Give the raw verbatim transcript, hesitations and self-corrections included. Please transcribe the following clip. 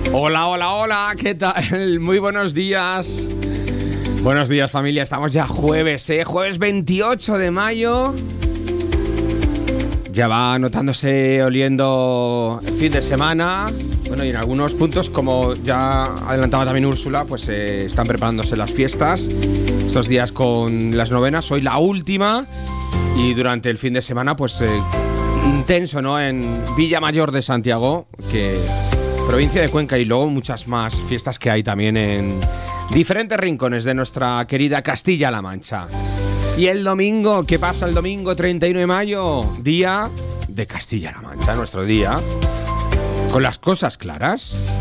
Hola, hola, hola, ¿qué tal? Muy buenos días. Buenos días, familia. Estamos ya jueves, ¿eh? Jueves veintiocho de mayo. Ya va notándose, oliendo el fin de semana. Bueno, y en algunos puntos, como ya adelantaba también Úrsula, pues eh, están preparándose las fiestas. Estos días con las novenas, hoy la última. Y durante el fin de semana, pues eh, intenso, ¿no? En Villamayor de Santiago, que provincia de Cuenca, y luego muchas más fiestas que hay también en diferentes rincones de nuestra querida Castilla-La Mancha. Y el domingo, ¿qué pasa el domingo treinta y uno de mayo? Día de Castilla-La Mancha, nuestro día. Con las cosas claras.